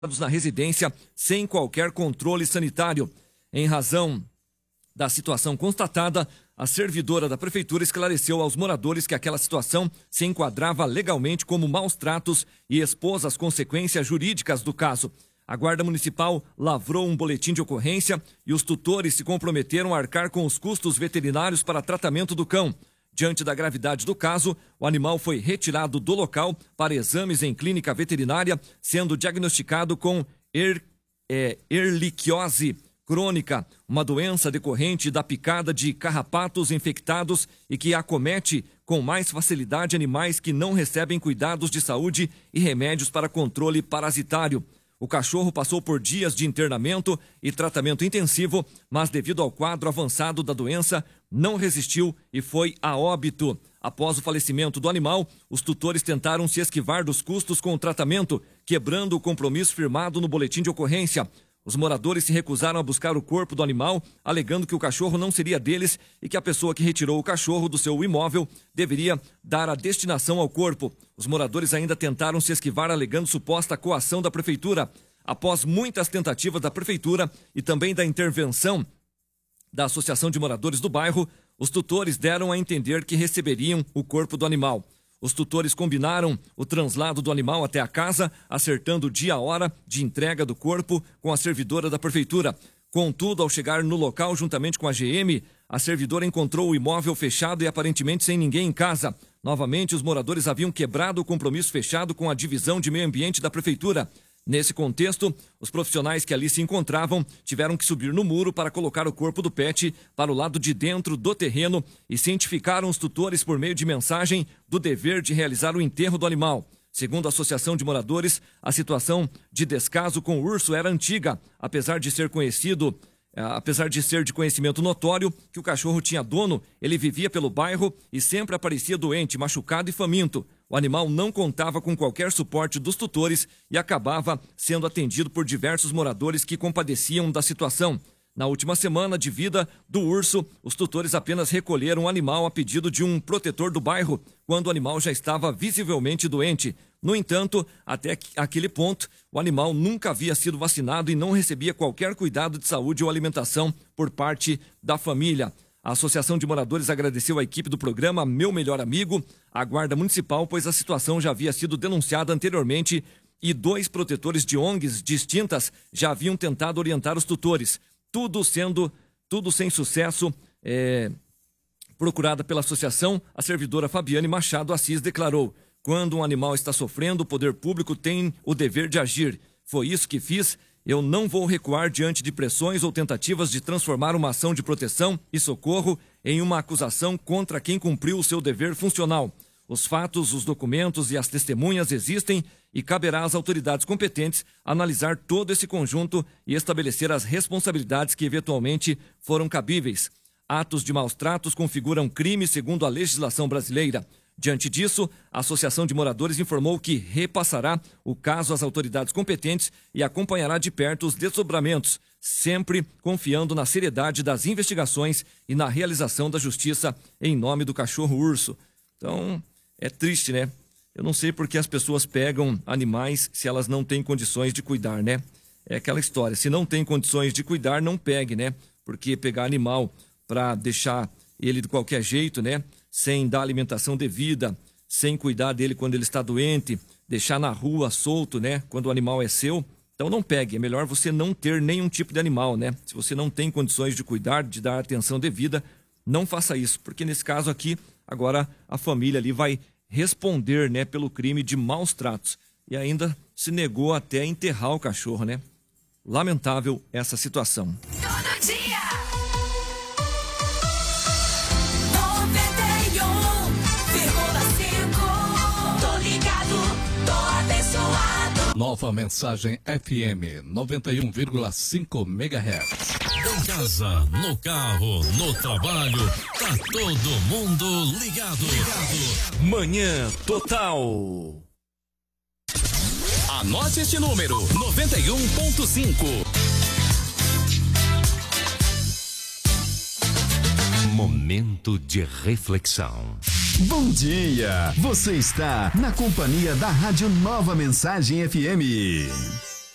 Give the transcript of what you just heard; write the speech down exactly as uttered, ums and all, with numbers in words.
na residência sem qualquer controle sanitário. Em razão da situação constatada, a servidora da prefeitura esclareceu aos moradores que aquela situação se enquadrava legalmente como maus tratos e expôs as consequências jurídicas do caso. A Guarda Municipal lavrou um boletim de ocorrência e os tutores se comprometeram a arcar com os custos veterinários para tratamento do cão. Diante da gravidade do caso, o animal foi retirado do local para exames em clínica veterinária, sendo diagnosticado com er, é, erliquiose crônica, uma doença decorrente da picada de carrapatos infectados e que acomete com mais facilidade animais que não recebem cuidados de saúde e remédios para controle parasitário. O cachorro passou por dias de internamento e tratamento intensivo, mas devido ao quadro avançado da doença, não resistiu e foi a óbito. Após o falecimento do animal, os tutores tentaram se esquivar dos custos com o tratamento, quebrando o compromisso firmado no boletim de ocorrência. Os moradores se recusaram a buscar o corpo do animal, alegando que o cachorro não seria deles e que a pessoa que retirou o cachorro do seu imóvel deveria dar a destinação ao corpo. Os moradores ainda tentaram se esquivar, alegando suposta coação da prefeitura. Após muitas tentativas da prefeitura e também da intervenção da Associação de Moradores do Bairro, os tutores deram a entender que receberiam o corpo do animal. Os tutores combinaram o translado do animal até a casa, acertando o dia e a hora de entrega do corpo com a servidora da prefeitura. Contudo, ao chegar no local juntamente com a G M, a servidora encontrou o imóvel fechado e aparentemente sem ninguém em casa. Novamente, os moradores haviam quebrado o compromisso fechado com a divisão de meio ambiente da prefeitura. Nesse contexto, os profissionais que ali se encontravam tiveram que subir no muro para colocar o corpo do pet para o lado de dentro do terreno e cientificaram os tutores por meio de mensagem do dever de realizar o enterro do animal. Segundo a Associação de Moradores, a situação de descaso com o urso era antiga, apesar de ser conhecido, apesar de ser de conhecimento notório que o cachorro tinha dono, ele vivia pelo bairro e sempre aparecia doente, machucado e faminto. O animal não contava com qualquer suporte dos tutores e acabava sendo atendido por diversos moradores que compadeciam da situação. Na última semana de vida do urso, os tutores apenas recolheram o animal a pedido de um protetor do bairro, quando o animal já estava visivelmente doente. No entanto, até aquele ponto, o animal nunca havia sido vacinado e não recebia qualquer cuidado de saúde ou alimentação por parte da família. A Associação de Moradores agradeceu à equipe do programa Meu Melhor Amigo, a Guarda Municipal, pois a situação já havia sido denunciada anteriormente e dois protetores de O N Gs distintas já haviam tentado orientar os tutores. Tudo sendo, tudo sem sucesso. É, procurada pela associação, a servidora Fabiane Machado Assis declarou: quando um animal está sofrendo, o poder público tem o dever de agir. Foi isso que fiz. Eu não vou recuar diante de pressões ou tentativas de transformar uma ação de proteção e socorro em uma acusação contra quem cumpriu o seu dever funcional. Os fatos, os documentos e as testemunhas existem e caberá às autoridades competentes analisar todo esse conjunto e estabelecer as responsabilidades que eventualmente foram cabíveis. Atos de maus tratos configuram crime segundo a legislação brasileira. Diante disso, a Associação de Moradores informou que repassará o caso às autoridades competentes e acompanhará de perto os desdobramentos, sempre confiando na seriedade das investigações e na realização da justiça em nome do cachorro-urso. Então, é triste, né? Eu não sei por que as pessoas pegam animais se elas não têm condições de cuidar, né? É aquela história, se não tem condições de cuidar, não pegue, né? Porque pegar animal para deixar ele de qualquer jeito, né? Sem dar alimentação devida, sem cuidar dele quando ele está doente, deixar na rua solto, né? Quando o animal é seu. Então não pegue, é melhor você não ter nenhum tipo de animal, né? Se você não tem condições de cuidar, de dar atenção devida, não faça isso. Porque nesse caso aqui, agora a família ali vai responder, né? Pelo crime de maus tratos. E ainda se negou até a enterrar o cachorro, né? Lamentável essa situação. Todo dia. Nova Mensagem F M noventa e um vírgula cinco megahertz. Em casa, no carro, no trabalho, tá todo mundo ligado. ligado. Manhã Total. Anote este número: noventa e um ponto cinco. Momento de reflexão. Bom dia! Você está na companhia da Rádio Nova Mensagem F M.